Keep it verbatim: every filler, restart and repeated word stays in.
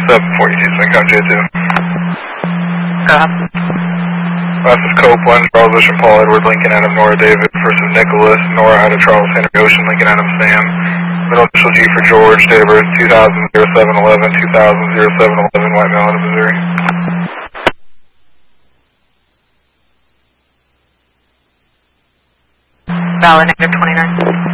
seven forty-two, Lincoln J two. Go ahead. Last is Copeland, Charles Ocean, Paul Edward, Lincoln Adam, Nora David, first is Nicholas, Nora Ida, Charles Henry Ocean, Lincoln Adam, Sam, middle initial G for George, date of birth two thousand, oh seven eleven, two thousand, oh seven eleven, White Male out of Missouri. Valid, negative twenty-nine.